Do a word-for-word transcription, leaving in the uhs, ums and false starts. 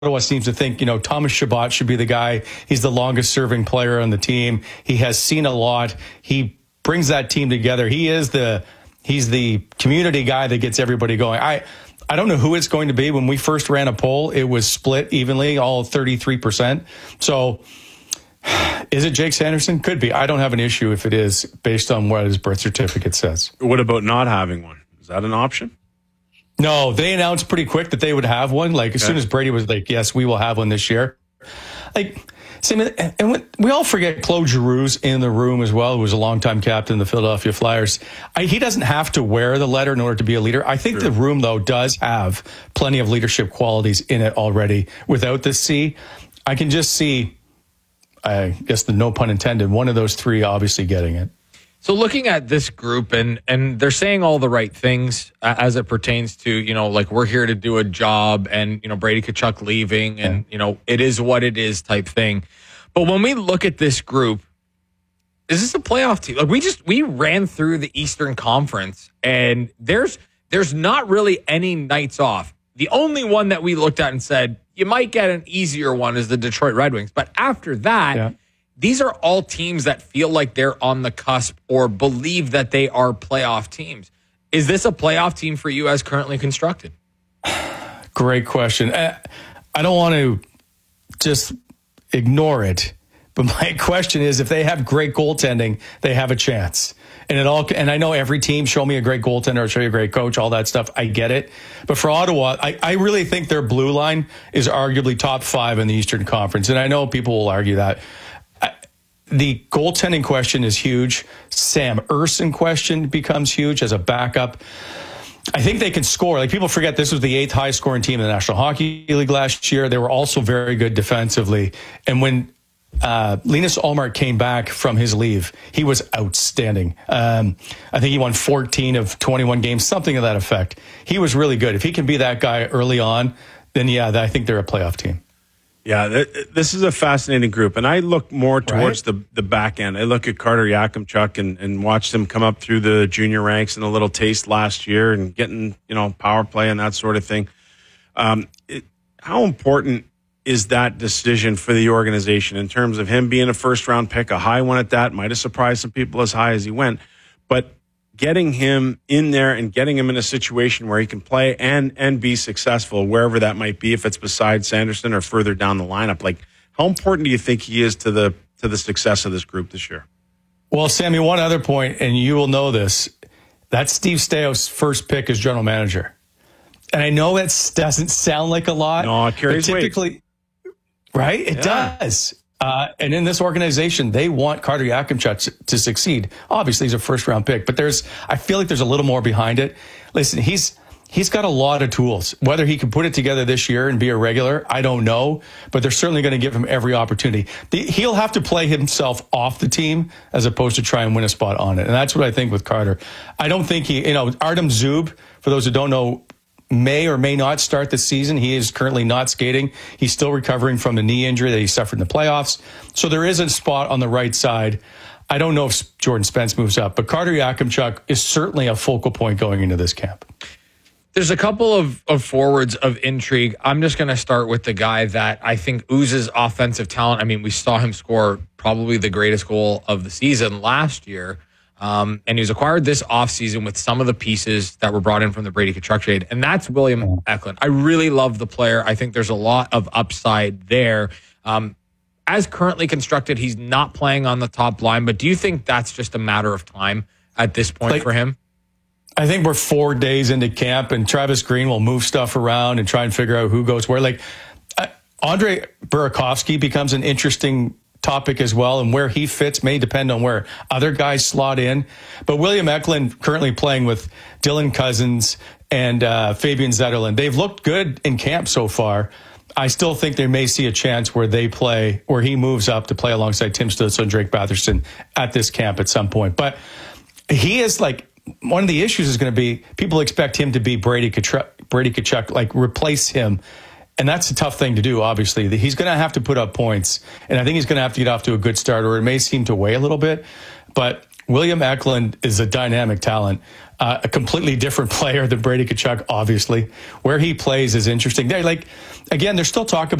Ottawa seems to think, you know, Thomas Chabot should be the guy. He's the longest serving player on the team. He has seen a lot. He brings that team together. He is the, he's the community guy that gets everybody going. I, I don't know who it's going to be. When we first ran a poll, it was split evenly, all thirty-three percent. So is it Jake Sanderson? Could be. I don't have an issue if it is based on what his birth certificate says. What about not having one? Is that an option? No, they announced pretty quick that they would have one. Like as okay. soon as Brady was like, yes, we will have one this year. Like, same, and we all forget Claude Giroux's in the room as well, who was a longtime captain of the Philadelphia Flyers. I, he doesn't have to wear the letter in order to be a leader. I think sure. the room, though, does have plenty of leadership qualities in it already without the C. I can just see, I guess the no pun intended, one of those three obviously getting it. So looking at this group, and and they're saying all the right things uh, as it pertains to, you know, like we're here to do a job and, you know, Brady Tkachuk leaving and, you know, it is what it is type thing. But when we look at this group, is this a playoff team? Like we just, we ran through the Eastern Conference and there's, there's not really any nights off. The only one that we looked at and said, you might get an easier one is the Detroit Red Wings. But after that, yeah. these are all teams that feel like they're on the cusp or believe that they are playoff teams. Is this a playoff team for you as currently constructed? Great question. I don't want to just ignore it, but my question is if they have great goaltending, they have a chance. And it all, and I know every team, show me a great goaltender, or show you a great coach, all that stuff. I get it. But for Ottawa, I, I really think their blue line is arguably top five in the Eastern Conference. And I know people will argue that. The goaltending question is huge. Sam Ersson question becomes huge as a backup. I think they can score. Like people forget this was the eighth highest scoring team in the National Hockey League last year. They were also very good defensively. And when uh, Linus Ullmark came back from his leave, he was outstanding. Um, I think he won fourteen of twenty-one games, something of that effect. He was really good. If he can be that guy early on, then yeah, I think they're a playoff team. Yeah, this is a fascinating group, and I look more towards right? the the back end. I look at Carter Yakimchuk and, and watch them come up through the junior ranks and a little taste last year and getting, you know, power play and that sort of thing. Um, it, how important is that decision for the organization in terms of him being a first-round pick, a high one at that? Might have surprised some people as high as he went, but getting him in there and getting him in a situation where he can play and and be successful wherever that might be, if it's beside Sanderson or further down the lineup. Like, how important do you think he is to the to the success of this group this year? Well, Sammy, one other point, and you will know this, that's Steve Staios' first pick as general manager. And I know that doesn't sound like a lot. No, it carries typically, weight. Right? It yeah. does. Uh, and in this organization, they want Carter Yakimchuk to succeed. Obviously, he's a first-round pick, but there's, I feel like there's a little more behind it. Listen, he's he's got a lot of tools. Whether he can put it together this year and be a regular, I don't know, but they're certainly going to give him every opportunity. The, he'll have to play himself off the team as opposed to try and win a spot on it, and that's what I think with Carter. I don't think he, you know, Artem Zub, for those who don't know, may or may not start the season. He is currently not skating. He's still recovering from the knee injury that he suffered in the playoffs. So there is a spot on the right side. I don't know if Jordan Spence moves up, but Carter Yakimchuk is certainly a focal point going into this camp. There's a couple of, of forwards of intrigue. I'm just going to start with the guy that I think oozes offensive talent. I mean, we saw him score probably the greatest goal of the season last year. Um, and he was acquired this offseason with some of the pieces that were brought in from the Brady Tkachuk trade, and that's William Eklund. I really love the player. I think there's a lot of upside there. Um, as currently constructed, he's not playing on the top line, but do you think that's just a matter of time at this point like, for him? I think we're four days into camp, and Travis Green will move stuff around and try and figure out who goes where. Like uh, Andre Burakovsky becomes an interesting topic as well, and where he fits may depend on where other guys slot in. But William Eklund currently playing with Dylan Cousins and uh, Fabian Zetterlund. They've looked good in camp so far. I still think they may see a chance where they play, where he moves up to play alongside Tim Stützle and Drake Batherson at this camp at some point. But he is like, one of the issues is going to be people expect him to be Brady Tkachuk, Brady Tkachuk, like replace him. And that's a tough thing to do, obviously. He's going to have to put up points, and I think he's going to have to get off to a good start, or it may seem to weigh a little bit. But William Eklund is a dynamic talent, uh, a completely different player than Brady Tkachuk, obviously. Where he plays is interesting. They like, again, they're still talking about